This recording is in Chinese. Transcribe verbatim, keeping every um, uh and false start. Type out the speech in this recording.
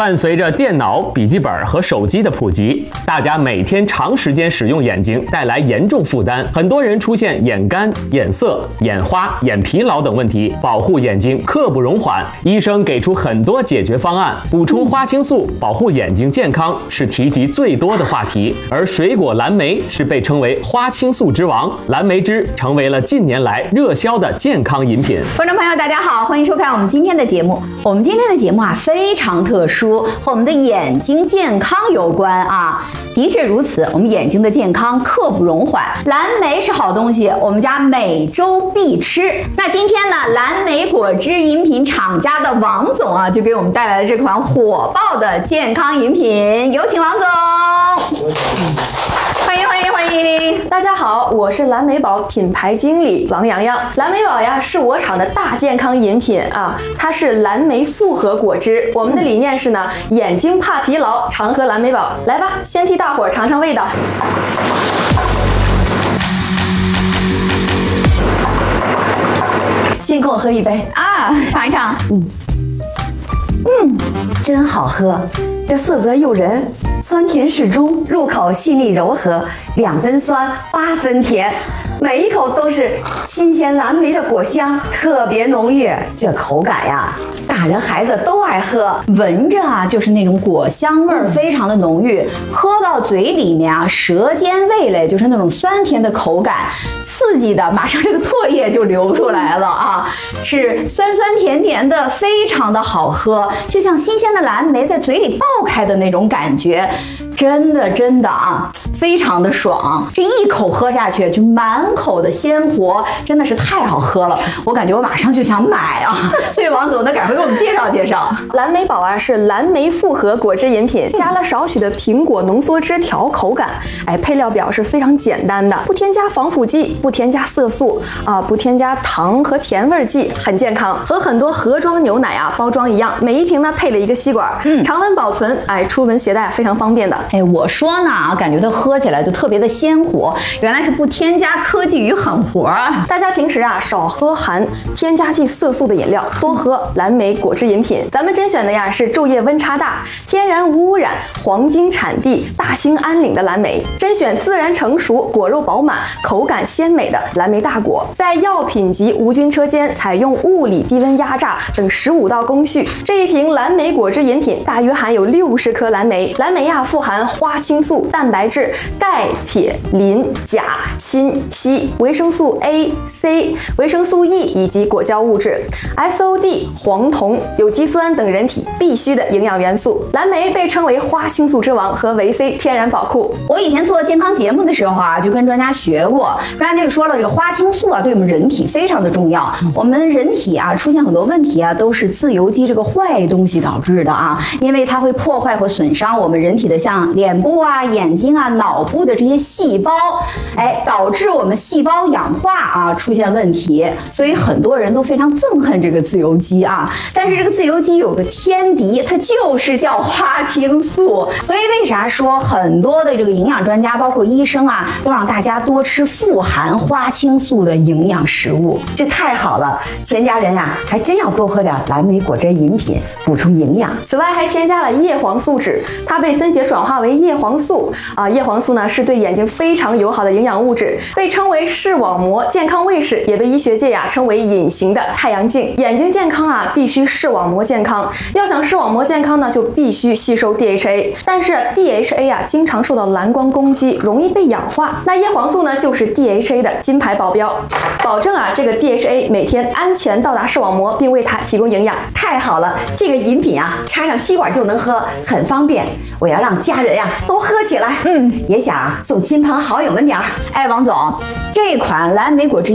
伴随着电脑、笔记本和手机的普及，大家每天长时间使用眼睛带来严重负担，很多人出现眼干、眼涩、眼花、眼疲劳等问题。保护眼睛刻不容缓，医生给出很多解决方案。补充花青素，保护眼睛健康是提及最多的话题。而水果蓝莓是被称为花青素之王，蓝莓汁成为了近年来热销的健康饮品。 观众朋友，大家好，欢迎收看我们今天的节目。我们今天的节目啊非常特殊，和我们的眼睛健康有关啊。的确如此，我们眼睛的健康刻不容缓。蓝莓是好东西，我们家每周必吃。那今天呢，蓝莓果汁饮品厂家的王总啊，就给我们带来了这款火爆的健康饮品，有请王总。欢迎欢迎欢迎！ 大家好，我是蓝莓宝品牌经理王洋洋。蓝莓宝呀是我厂的大健康饮品啊，它是蓝莓复合果汁。我们的理念是呢，眼睛怕疲劳，常喝蓝莓宝。来吧，先替大伙儿尝尝味道。先跟我喝一杯啊，尝一尝。 嗯嗯，真好喝。这色泽诱人，酸甜适中，入口细腻柔和，两分酸，八分甜，每一口都是新鲜蓝莓的果香，特别浓郁。这口感呀，大人孩子都爱喝。 闻着啊，就是那种果香味儿非常的浓郁，喝到嘴里面啊，舌尖味蕾就是那种酸甜的口感，刺激的马上这个唾液就流出来了啊，是酸酸甜甜的，非常的好喝，就像新鲜的蓝莓在嘴里爆开的那种感觉，真的真的啊，非常的爽。这一口喝下去就满口的鲜活，真的是太好喝了，我感觉我马上就想买啊。所以王总呢，赶快给我们介绍介绍。 蓝莓宝啊是蓝莓复合果汁饮品，加了少许的苹果浓缩汁调口感。哎，配料表是非常简单的，不添加防腐剂，不添加色素啊，不添加糖和甜味剂，很健康。和很多盒装牛奶啊包装一样，每一瓶呢配了一个吸管，嗯，常温保存，哎，出门携带非常方便的。 哎，我说呢啊，感觉它喝起来就特别的鲜活，原来是不添加科技与狠活啊！ 大家平时啊少喝含添加剂色素的饮料，多喝蓝莓果汁饮品。咱们甄选的呀是昼夜温差大、天然无污染、黄金产地大兴安岭的蓝莓，甄选自然成熟、果肉饱满、口感鲜美的蓝莓大果，在药品级无菌车间采用物理低温压榨等十五道工序。这一瓶蓝莓果汁饮品大约含有六十颗蓝莓，蓝莓呀富含花青素、蛋白质、钙、铁、磷、钾、锌、硒、维生素 A、C、维生素 E 以及果胶物质、S O D、黄酮、有机酸等人体必需的营养元素。蓝莓被称为花青素之王和维 C 天然宝库。 我以前做健康节目的时候啊，就跟专家学过，专家就说了，这个花青素啊对我们人体非常的重要。我们人体啊出现很多问题啊，都是自由基这个坏东西导致的啊，因为它会破坏和损伤我们人体的像脸部啊、眼睛啊、脑部的这些细胞，哎，导致我们细胞氧化啊出现问题，所以很多人都非常憎恨这个自由基啊。但是这个自由基有个天敌，它就是叫花青素。所以为啥说很多的这个营养专家，包括医生啊，都让大家多吃富含花青素的营养食物？ 这太好了，全家人呀、啊、还真要多喝点蓝莓果汁饮品，补充营养。 此外还添加了叶黄素酯，它被分解转化为叶黄素啊。叶黄素呢是对眼睛非常友好的营养物质，被称为视网膜健康卫士，也被医学界呀、啊、称为隐形的太阳镜。眼睛健康啊，必须视网膜健康。要想视网膜健康呢，就必须吸收 D H A。但是 D H A 啊，经常受到蓝光攻击，容易被氧化。那叶黄素呢，就是 D H A 的金牌保镖，保证啊这个 D H A 每天安全到达视网膜，并为它提供营养。 太好了，这个饮品啊，插上吸管就能喝，很方便。我要让家人呀、啊、都喝起来。嗯，也想送亲朋好友们点儿。 哎，王总，这款蓝莓果汁